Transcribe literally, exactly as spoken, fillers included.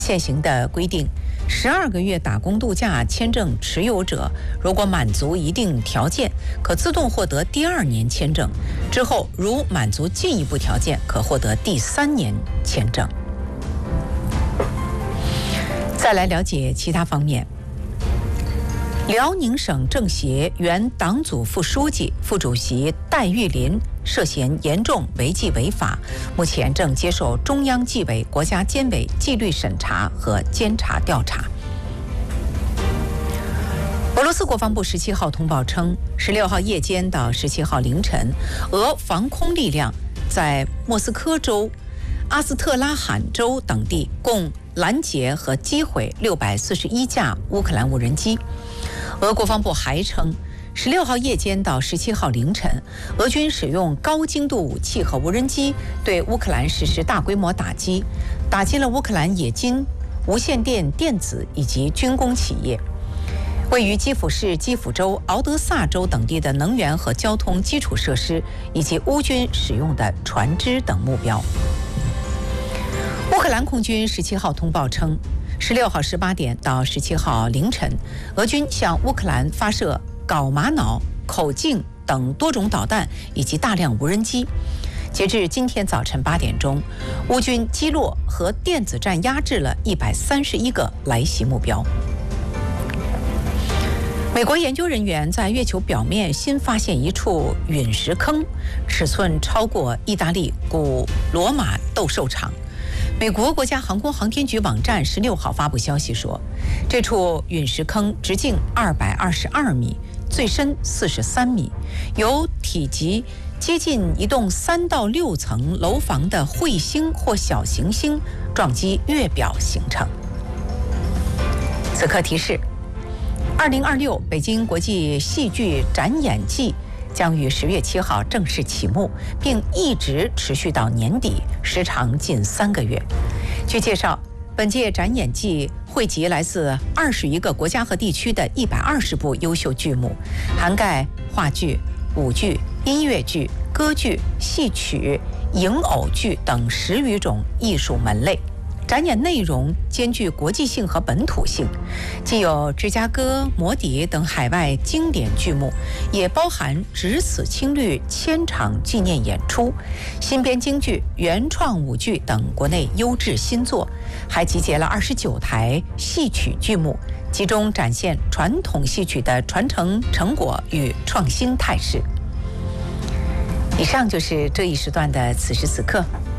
现行的规定，十二个月打工度假签证持有者，如果满足一定条件，可自动获得第二年签证。之后，如满足进一步条件，可获得第三年签证。再来了解其他方面。辽宁省政协原党组副书记、副主席戴玉林涉嫌严重违纪违法，目前正接受中央纪委国家监委纪律审查和监察调查。俄罗斯国防部十七号通报称，十六号夜间到十七号凌晨，俄防空力量在莫斯科州、阿斯特拉罕州等地共拦截和击毁六百四十一架乌克兰无人机。俄国防部还称，十六号夜间到十七号凌晨，俄军使用高精度武器和无人机对乌克兰实施大规模打击，打击了乌克兰冶金、无线电电子以及军工企业。位于基辅市、基辅州、敖德萨州等地的能源和交通基础设施，以及乌军使用的船只等目标。乌克兰空军十七号通报称，十六号十八点到十七号凌晨，俄军向乌克兰发射镐玛瑙、口径等多种导弹以及大量无人机。截至今天早晨八点钟，乌军击落和电子战压制了一百三十一个来袭目标。美国研究人员在月球表面新发现一处陨石坑，尺寸超过意大利古罗马斗兽场。美国国家航空航天局网站十六号发布消息说，这处陨石坑直径二百二十二米，最深四十三米，由体积接近一栋三到六层楼房的彗星或小行星撞击月表形成。此刻提示：二零二六北京国际戏剧展演季将于十月七号正式启幕，并一直持续到年底，时长近三个月。据介绍，本届展演季汇集来自二十余个国家和地区的一百二十部优秀剧目，涵盖话剧、舞剧、音乐剧、歌剧、戏曲、影偶剧等十余种艺术门类。展演内容兼具国际性和本土性，既有芝加哥、摩底等海外经典剧目，也包含只此青绿千场纪念演出、新编京剧、原创舞剧等国内优质新作，还集结了二十九台戏曲剧目，集中展现传统戏曲的传承成果与创新态势。以上就是这一时段的此时此刻。